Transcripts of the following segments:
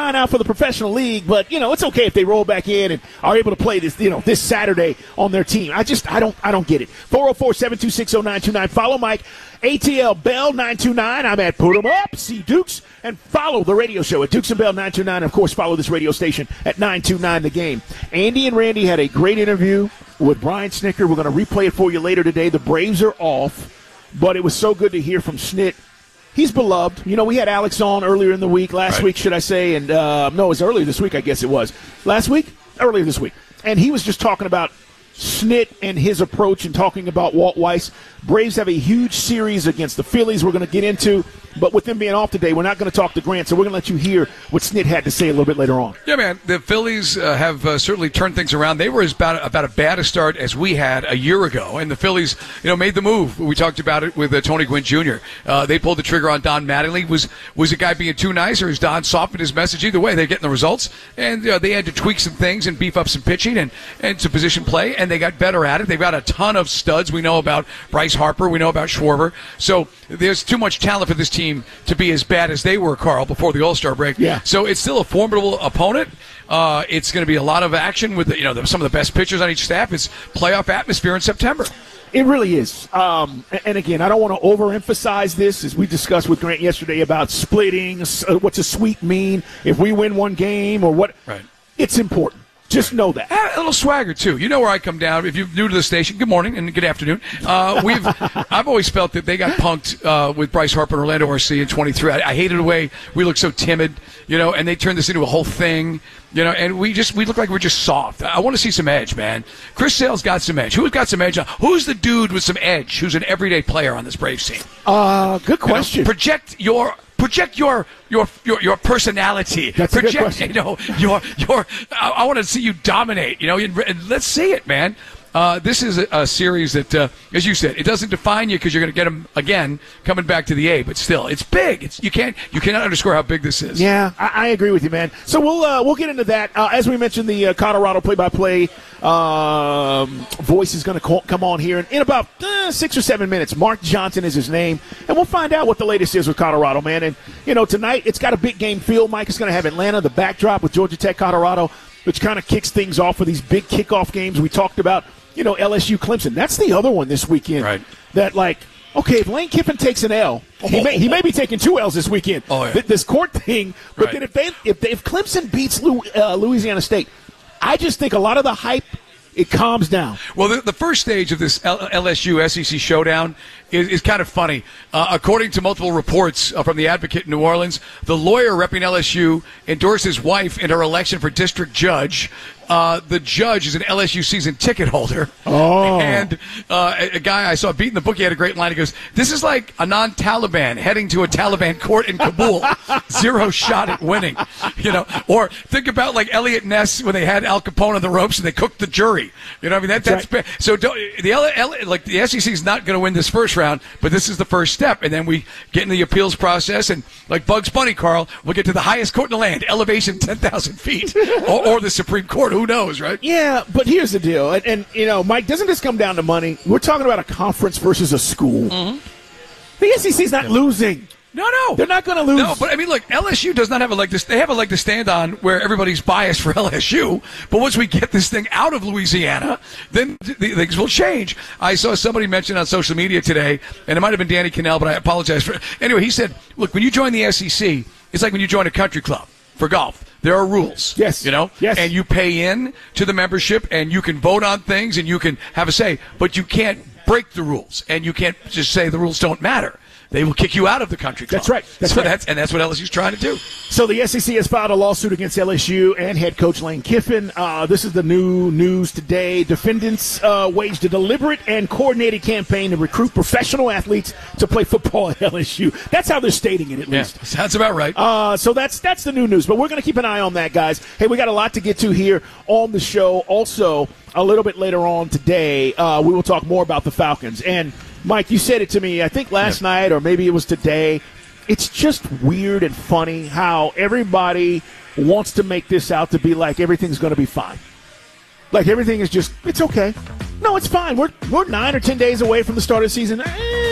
trying out for the professional league, but, it's okay if they roll back in and are able to play this, this Saturday on their team. I don't get it. 404-726-0929. Follow Mike, ATL Bell 929. I'm at Put 'em Up, C Dukes, and follow the radio show at Dukes and Bell 929. Of course, follow this radio station at 929 The Game. Andy and Randy had a great interview with Brian Snitker. We're going to replay it for you later today. The Braves are off, but it was so good to hear from Snit. He's beloved. We had Alex on earlier in the week, last week, should I say, and no, it was earlier this week, I guess it was. Last week? Earlier this week. And he was just talking about Snit and his approach and talking about Walt Weiss. Braves have a huge series against the Phillies we're going to get into, but with them being off today, we're not going to talk to Grant, so we're going to let you hear what Snit had to say a little bit later on. Yeah, man, the Phillies have certainly turned things around. They were about as bad a start as we had a year ago, and the Phillies, made the move. We talked about it with Tony Gwynn Jr. They pulled the trigger on Don Mattingly. Was a guy being too nice, or has Don softened his message? Either way, they're getting the results, and they had to tweak some things and beef up some pitching and some position play, and they got better at it. They've got a ton of studs. We know about Bryce Harper. We know about Schwarber. So there's too much talent for this team to be as bad as they were, Carl, before the All-Star break. Yeah. So it's still a formidable opponent. It's going to be a lot of action with some of the best pitchers on each staff. It's playoff atmosphere in September. It really is. And again, I don't want to overemphasize this, as we discussed with Grant yesterday about splitting, what's a sweep mean, if we win one game or what. Right. It's important. Just know that. A little swagger, too. You know where I come down. If you're new to the station, good morning and good afternoon. I've always felt that they got punked with Bryce Harper and Orlando Arcia in 23. I hated the way we looked so timid, and they turned this into a whole thing, and we look like we're just soft. I want to see some edge, man. Chris Sale's got some edge. Who's got some edge? Who's the dude with some edge? Who's an everyday player on this Braves team? Good question. Project your personality. That's a good question. I want to see you dominate. And let's see it, man. This is a series that, as you said, it doesn't define you because you're going to get them again coming back to the A. But still, it's big. You cannot underscore how big this is. Yeah, I agree with you, man. So we'll get into that. As we mentioned, the Colorado play-by-play voice is going to come on here in about 6 or 7 minutes. Mark Johnson is his name, and we'll find out what the latest is with Colorado, man. And tonight it's got a big game feel. Mike is going to have Atlanta, the backdrop with Georgia Tech, Colorado, which kind of kicks things off for these big kickoff games we talked about. LSU, Clemson. That's the other one this weekend. Right. That, okay, if Lane Kiffin takes an L, he may be taking 2 L's this weekend. Oh, yeah. This court thing. But right. then if Clemson beats Louisiana State, I just think a lot of the hype, it calms down. Well, the first stage of this LSU-SEC showdown is kind of funny. According to multiple reports from the Advocate in New Orleans, the lawyer repping LSU endorsed his wife in her election for district judge. The judge is an LSU season ticket holder. Oh. And a guy I saw beating the book, he had a great line. He goes, this is like a non-Taliban heading to a Taliban court in Kabul. 0 shot at winning. Or think about like Elliot Ness when they had Al Capone on the ropes and they cooked the jury. That's right. bad. So the SEC is not going to win this first round, but this is the first step. And then we get in the appeals process. And like Bugs Bunny, Carl, we'll get to the highest court in the land, elevation 10,000 feet, or the Supreme Court. Who knows, right? Yeah, but here's the deal. And Mike, doesn't this come down to money? We're talking about a conference versus a school. Mm-hmm. The SEC's not losing. No. They're not going to lose. No, but look, LSU does not have a leg to they have a leg to stand on where everybody's biased for LSU. But once we get this thing out of Louisiana, then things will change. I saw somebody mention on social media today, and it might have been Danny Cannell, but I apologize for it. Anyway, he said, look, when you join the SEC, it's like when you join a country club for golf. There are rules. Yes. Yes. And you pay in to the membership, and you can vote on things, and you can have a say, but you can't break the rules, and you can't just say the rules don't matter. They will kick you out of the country club. That's right. That's right. That's what LSU's trying to do. So the SEC has filed a lawsuit against LSU and head coach Lane Kiffin. This is the new news today. Defendants waged a deliberate and coordinated campaign to recruit professional athletes to play football at LSU. That's how they're stating it, at least. Yeah, sounds about right. So that's the new news. But we're going to keep an eye on that, guys. Hey, we got a lot to get to here on the show. Also, a little bit later on today, we will talk more about the Falcons. And Mike, you said it to me, I think last night or maybe it was today. It's just weird and funny how everybody wants to make this out to be like everything's going to be fine. Like everything is just, it's okay. No, it's fine. We're 9 or 10 days away from the start of the season.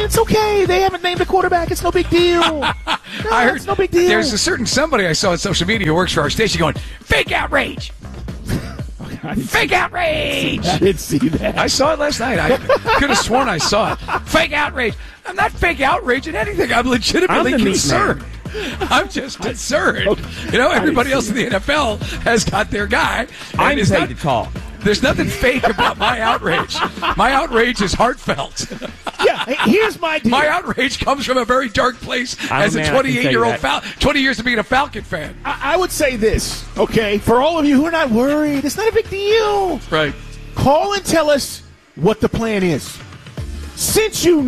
It's okay. They haven't named a quarterback. It's no big deal. It's no big deal. There's a certain somebody I saw on social media who works for our station going, fake outrage. Fake outrage! I didn't see that. I saw it last night. I could have sworn I saw it. Fake outrage. I'm not fake outrage at anything. I'm legitimately concerned. I'm just concerned. Okay. You know, everybody else in the NFL has got their guy. I'm paid to talk. There's nothing fake about my outrage. My outrage is heartfelt. Yeah, here's my deal. My outrage comes from a very dark place as a 28-year-old 20 years of being a Falcon fan. I would say this, okay, for all of you who are not worried, it's not a big deal. Right. Call and tell us what the plan is. Since you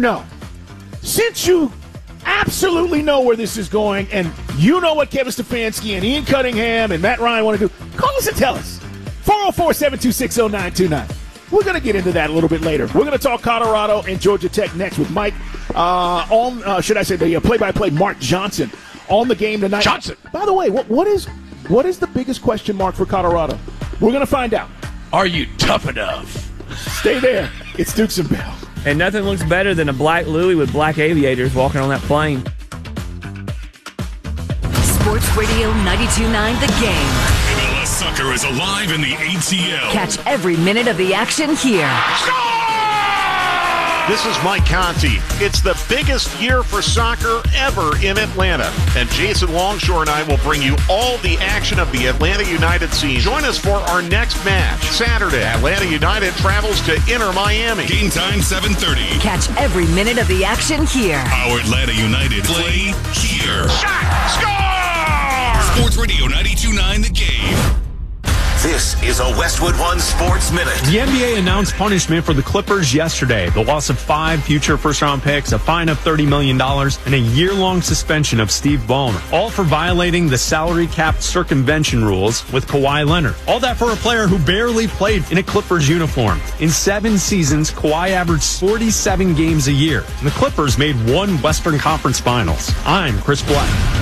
absolutely know where this is going, and you know what Kevin Stefanski and Ian Cunningham and Matt Ryan want to do, call us and tell us. 404-726-0929. We're going to get into that a little bit later. We're going to talk Colorado and Georgia Tech next with Mike the play-by-play Mark Johnson on the game tonight. Johnson. By the way, what is the biggest question mark for Colorado? We're going to find out. Are you tough enough? Stay there. It's Dukes and Bell. And nothing looks better than a black Louis with black aviators walking on that plane. Sports Radio 92.9 The Game. Soccer is alive in the ATL. Catch every minute of the action here. This is Mike Conti. It's the biggest year for soccer ever in Atlanta. And Jason Longshore and I will bring you all the action of the Atlanta United scene. Join us for our next match. Saturday, Atlanta United travels to Inter Miami. Game time 7:30. Catch every minute of the action here. Our Atlanta United play here. Shot! Score! Sports Radio 92.9 The Game. This is a Westwood One Sports Minute. The NBA announced punishment for the Clippers yesterday. The loss of 5 future first-round picks, a fine of $30 million, and a year-long suspension of Steve Ballmer. All for violating the salary cap circumvention rules with Kawhi Leonard. All that for a player who barely played in a Clippers uniform. In 7 seasons, Kawhi averaged 47 games a year. And the Clippers made 1 Western Conference Finals. I'm Chris Black.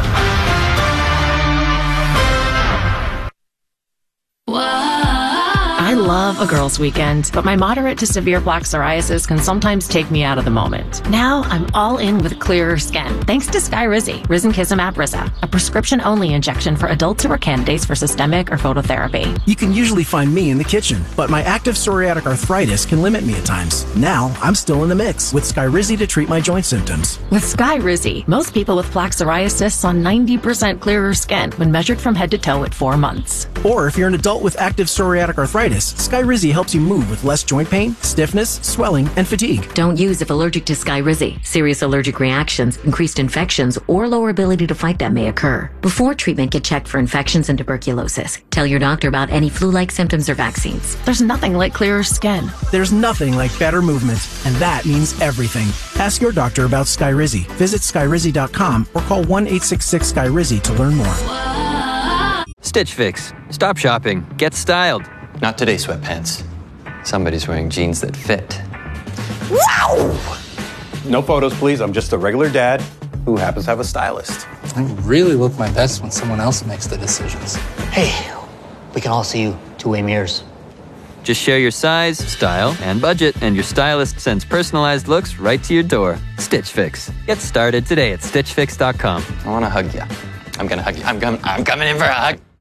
I love a girls' weekend, but my moderate to severe plaque psoriasis can sometimes take me out of the moment. Now I'm all in with clearer skin, thanks to Skyrizi, Risankizumab Risa, a prescription-only injection for adults who are candidates for systemic or phototherapy. You can usually find me in the kitchen, but my active psoriatic arthritis can limit me at times. Now I'm still in the mix with Skyrizi to treat my joint symptoms. With Skyrizi, most people with plaque psoriasis saw 90% clearer skin when measured from head to toe at 4 months. Or if you're an adult with active psoriatic arthritis, Skyrizi helps you move with less joint pain, stiffness, swelling, and fatigue. Don't use if allergic to Skyrizi. Serious allergic reactions, increased infections, or lower ability to fight them may occur. Before treatment, get checked for infections and tuberculosis. Tell your doctor about any flu-like symptoms or vaccines. There's nothing like clearer skin. There's nothing like better movement, and that means everything. Ask your doctor about Skyrizi. Visit Skyrizi.com or call 1-866-SKYRIZI to learn more. Stitch Fix. Stop shopping. Get styled. Not today, sweatpants. Somebody's wearing jeans that fit. Wow! No photos, please. I'm just a regular dad who happens to have a stylist. I really look my best when someone else makes the decisions. Hey, we can all see you two-way mirrors. Just share your size, style, and budget, and your stylist sends personalized looks right to your door. Stitch Fix. Get started today at StitchFix.com. I want to hug you. I'm going to hug you. I'm coming in for a hug.